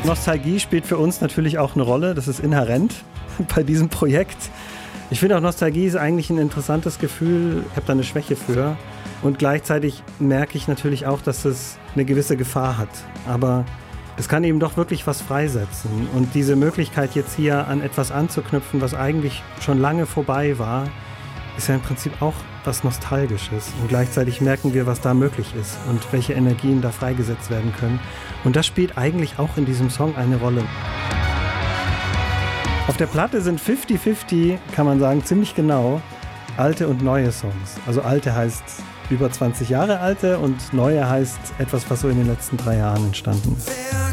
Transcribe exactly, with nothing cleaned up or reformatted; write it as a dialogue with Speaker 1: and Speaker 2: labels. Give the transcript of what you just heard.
Speaker 1: Nostalgie spielt für uns natürlich auch eine Rolle, das ist inhärent bei diesem Projekt. Ich finde auch, Nostalgie ist eigentlich ein interessantes Gefühl, ich habe da eine Schwäche für und gleichzeitig merke ich natürlich auch, dass es eine gewisse Gefahr hat, aber es kann eben doch wirklich was freisetzen und diese Möglichkeit jetzt hier an etwas anzuknüpfen, was eigentlich schon lange vorbei war, ist ja im Prinzip auch was Nostalgisches und gleichzeitig merken wir, was da möglich ist und welche Energien da freigesetzt werden können und das spielt eigentlich auch in diesem Song eine Rolle. Auf der Platte sind fünfzig fünfzig, kann man sagen, ziemlich genau alte und neue Songs. Also alte heißt über zwanzig Jahre alte und neue heißt etwas, was so in den letzten drei Jahren entstanden ist.